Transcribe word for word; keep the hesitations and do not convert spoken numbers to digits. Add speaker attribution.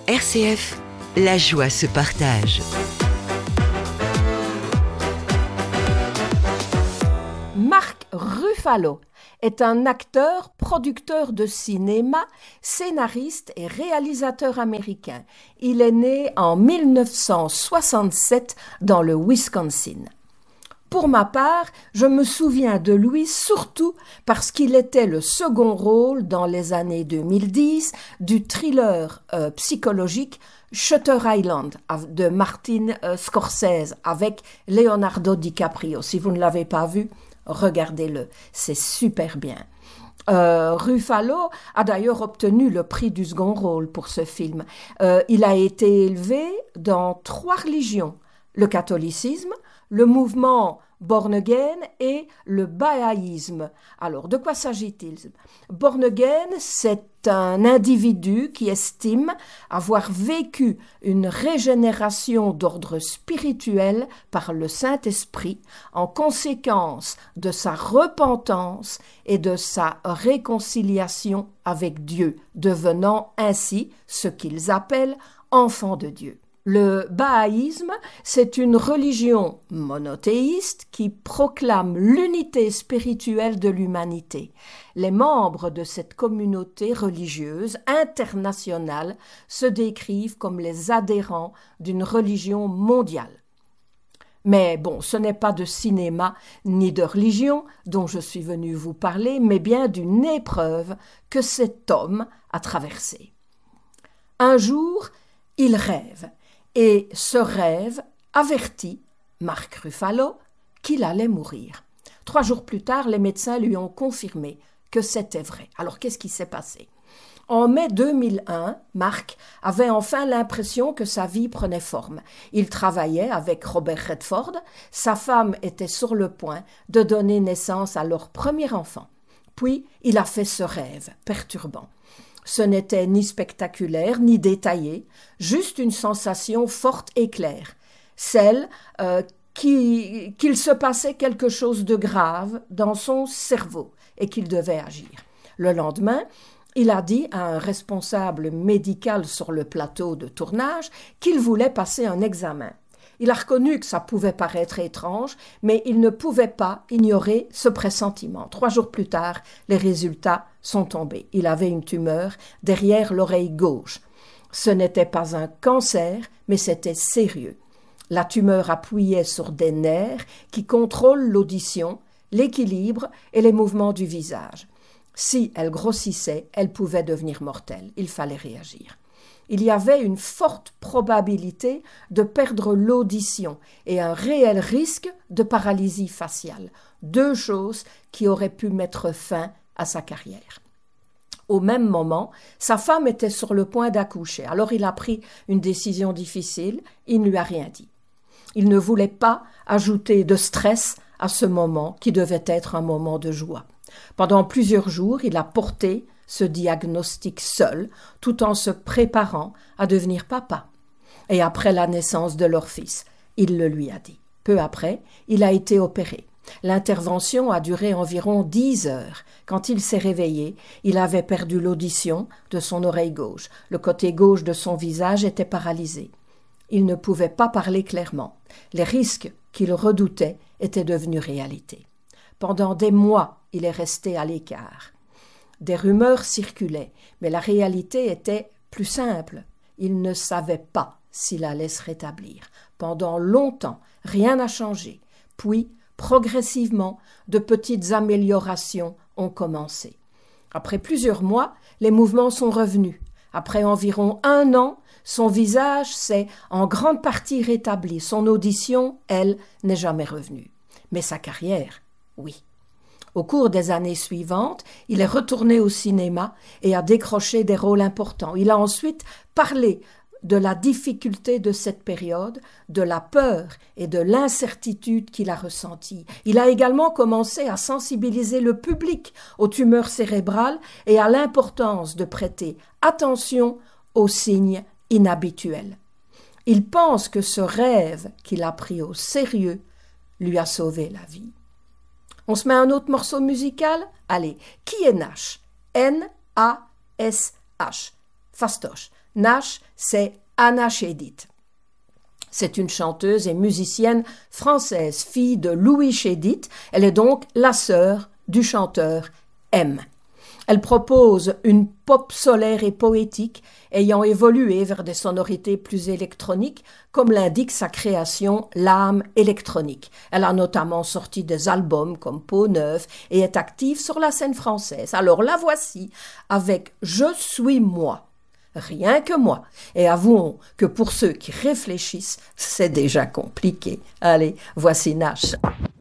Speaker 1: R C F, la joie se partage.
Speaker 2: Mark Ruffalo est un acteur, producteur de cinéma, scénariste et réalisateur américain. Il est né en mille neuf cent soixante-sept dans le Wisconsin. Pour ma part, je me souviens de lui surtout parce qu'il était le second rôle dans les années deux mille dix du thriller euh, psychologique Shutter Island de Martin euh, Scorsese avec Leonardo DiCaprio. Si vous ne l'avez pas vu, regardez-le, c'est super bien. Euh, Ruffalo a d'ailleurs obtenu le prix du second rôle pour ce film. Euh, il a été élevé dans trois religions, le catholicisme, le mouvement Born Again et le bahaïsme. Alors, de quoi s'agit-il? Born Again, c'est un individu qui estime avoir vécu une régénération d'ordre spirituel par le Saint-Esprit en conséquence de sa repentance et de sa réconciliation avec Dieu, devenant ainsi ce qu'ils appellent enfants de Dieu. Le bahaïsme, c'est une religion monothéiste qui proclame l'unité spirituelle de l'humanité. Les membres de cette communauté religieuse internationale se décrivent comme les adhérents d'une religion mondiale. Mais bon, ce n'est pas de cinéma ni de religion dont je suis venu vous parler, mais bien d'une épreuve que cet homme a traversée. Un jour, il rêve. Et ce rêve avertit Mark Ruffalo qu'il allait mourir. Trois jours plus tard, les médecins lui ont confirmé que c'était vrai. Alors, qu'est-ce qui s'est passé? En mai deux mille un, Mark avait enfin l'impression que sa vie prenait forme. Il travaillait avec Robert Redford. Sa femme était sur le point de donner naissance à leur premier enfant. Puis, il a fait ce rêve perturbant. Ce n'était ni spectaculaire, ni détaillé, juste une sensation forte et claire, celle euh, qui, qu'il se passait quelque chose de grave dans son cerveau et qu'il devait agir. Le lendemain, il a dit à un responsable médical sur le plateau de tournage qu'il voulait passer un examen. Il a reconnu que ça pouvait paraître étrange, mais il ne pouvait pas ignorer ce pressentiment. Trois jours plus tard, les résultats sont tombés. Il avait une tumeur derrière l'oreille gauche. Ce n'était pas un cancer, mais c'était sérieux. La tumeur appuyait sur des nerfs qui contrôlent l'audition, l'équilibre et les mouvements du visage. Si elle grossissait, elle pouvait devenir mortelle. Il fallait réagir. Il y avait une forte probabilité de perdre l'audition et un réel risque de paralysie faciale, deux choses qui auraient pu mettre fin à sa carrière. Au même moment, sa femme était sur le point d'accoucher, alors il a pris une décision difficile, il ne lui a rien dit. Il ne voulait pas ajouter de stress à ce moment qui devait être un moment de joie. Pendant plusieurs jours, il a porté ce diagnostic seul, tout en se préparant à devenir papa. Et après la naissance de leur fils, il le lui a dit. Peu après, il a été opéré. L'intervention a duré environ dix heures. Quand il s'est réveillé, il avait perdu l'audition de son oreille gauche. Le côté gauche de son visage était paralysé. Il ne pouvait pas parler clairement. Les risques qu'il redoutait étaient devenus réalité. Pendant des mois, il est resté à l'écart. Des rumeurs circulaient, mais la réalité était plus simple. Il ne savait pas s'il allait se rétablir. Pendant longtemps, rien n'a changé. Puis, progressivement, de petites améliorations ont commencé. Après plusieurs mois, les mouvements sont revenus. Après environ un an, son visage s'est en grande partie rétabli. Son audition, elle, n'est jamais revenue. Mais sa carrière, oui. Au cours des années suivantes, il est retourné au cinéma et a décroché des rôles importants. Il a ensuite parlé de la difficulté de cette période, de la peur et de l'incertitude qu'il a ressentie. Il a également commencé à sensibiliser le public aux tumeurs cérébrales et à l'importance de prêter attention aux signes inhabituels. Il pense que ce rêve qu'il a pris au sérieux lui a sauvé la vie. On se met un autre morceau musical? Allez, qui est Nash? N A S H. fastoche. Nash, c'est Anna Chédid. C'est une chanteuse et musicienne française, fille de Louis Chédid. Elle est donc la sœur du chanteur M. Elle propose une pop solaire et poétique ayant évolué vers des sonorités plus électroniques, comme l'indique sa création L'âme électronique. Elle a notamment sorti des albums comme Peau neuve et est active sur la scène française. Alors la voici avec Je suis moi. Rien que moi. Et avouons que pour ceux qui réfléchissent, c'est déjà compliqué. Allez, voici Nash.